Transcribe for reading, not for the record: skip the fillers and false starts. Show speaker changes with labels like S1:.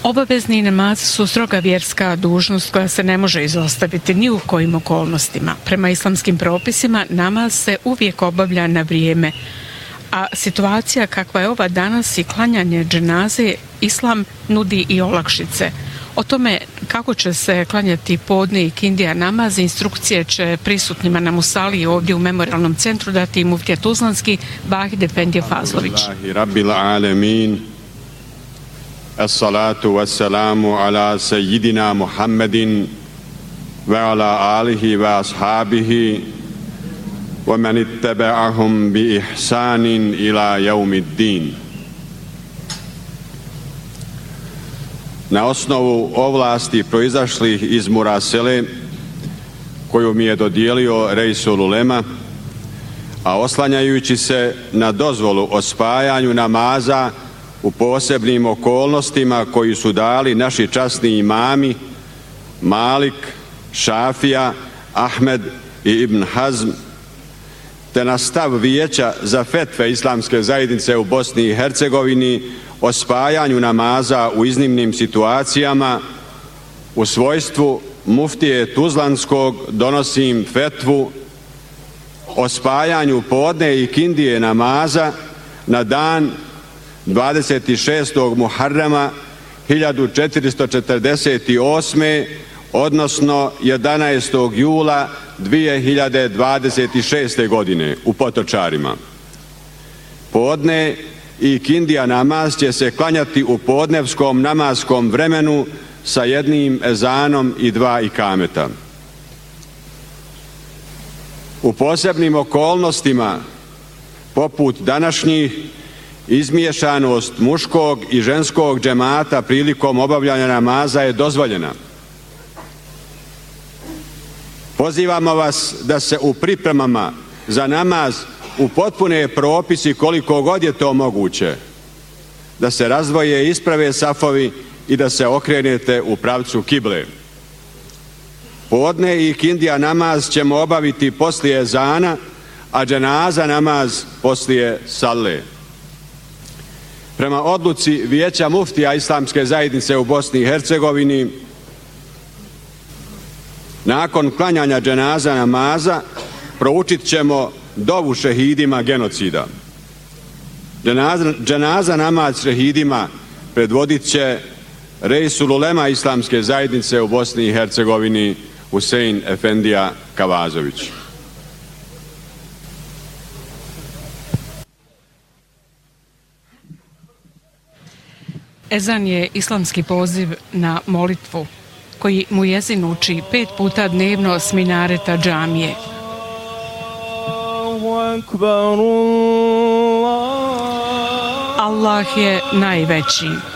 S1: Obavezni namazi su stroga vjerska dužnost koja se ne može izostaviti ni u kojim okolnostima. Prema islamskim propisima namaz se uvijek obavlja na vrijeme, a situacija kakva je ova danas i klanjanje dženaze, islam nudi i olakšice. O tome kako će se klanjati podne i kindija namaz, instrukcije će prisutnima na Musaliji ovdje u Memorijalnom centru dati muftija Tuzlanski Vahid Efendija Fazlović.
S2: As-salatu was-salamu ala sayyidina Muhammedin wa ala alihi wa ashabihi wa man ittaba'ahum bi ihsanin ila yawmiddin. Na osnovu ovlasti proizašlih iz Murasele koju mi je dodijelio Reisul Ulema, a oslanjajući se na dozvolu o spajanju namaza u posebnim okolnostima koji su dali naši časni imami Malik, Šafija, Ahmed i Ibn Hazm, te na stav Vijeća za fetve Islamske zajednice u Bosni i Hercegovini o spajanju namaza u iznimnim situacijama, u svojstvu muftije Tuzlanskog donosim fetvu o spajanju podne i kindije namaza na dan 26. Muharrama 1448. odnosno 11. jula 2026. godine u Potočarima. Podne i kindija namaz će se klanjati u podnevskom namaskom vremenu sa jednim ezanom i 2 ikameta. U posebnim okolnostima, poput današnjih, izmiješanost muškog i ženskog džemata prilikom obavljanja namaza je dozvoljena. Pozivamo vas da se u pripremama za namaz upotpune propisi koliko god je to moguće, da se razdvoje i isprave safovi i da se okrenete u pravcu kible. Podne i kindija namaz ćemo obaviti poslije ezana, a dženaza namaz poslije salle. Prema odluci Vijeća muftija Islamske zajednice u Bosni i Hercegovini, nakon klanjanja dženaza namaza proučit ćemo dovu šehidima genocida. Dženaza namaz šehidima predvodit će Reisul Ulema Islamske zajednice u Bosni i Hercegovini Husein Efendija Kavazović.
S1: Ezan je islamski poziv na molitvu koji muezin uči 5 puta dnevno s minareta džamije. Allah je najveći.